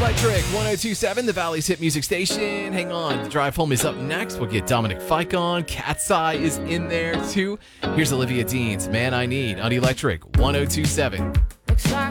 Electric 1027, the Valley's hit music station. Hang on, the drive home is up next. We'll get Dominic Fike on. Cat's Eye is in there too. Here's Olivia Dean's Man I Need on Electric 1027. Looks like